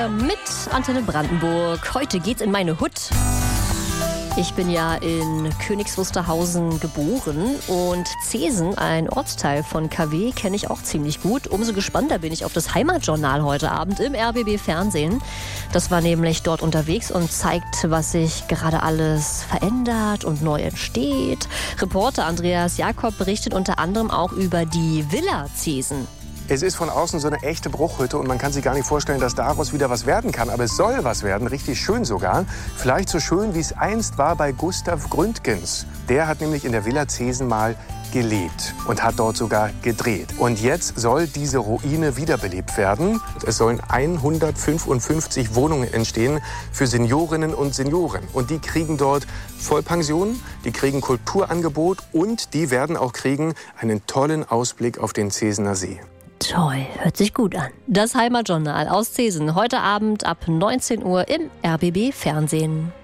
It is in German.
Mit Antenne Brandenburg. Heute geht's in meine Hut. Ich bin ja in Königs Wusterhausen geboren und Zeesen, ein Ortsteil von KW, kenne ich auch ziemlich gut. Umso gespannter bin ich auf das Heimatjournal heute Abend im RBB Fernsehen. Das war nämlich dort unterwegs und zeigt, was sich gerade alles verändert und neu entsteht. Reporter Andreas Jakob berichtet unter anderem auch über die Villa Zeesen. Es ist von außen so eine echte Bruchhütte und man kann sich gar nicht vorstellen, dass daraus wieder was werden kann. Aber es soll was werden, richtig schön sogar. Vielleicht so schön, wie es einst war bei Gustav Gründgens. Der hat nämlich in der Villa Zeesen mal gelebt und hat dort sogar gedreht. Und jetzt soll diese Ruine wiederbelebt werden. Es sollen 155 Wohnungen entstehen für Seniorinnen und Senioren. Und die kriegen dort Vollpension, die kriegen Kulturangebot und die werden auch kriegen einen tollen Ausblick auf den Zesener See. Toll, hört sich gut an. Das Heimatjournal aus Zeesen, heute Abend ab 19 Uhr im RBB Fernsehen.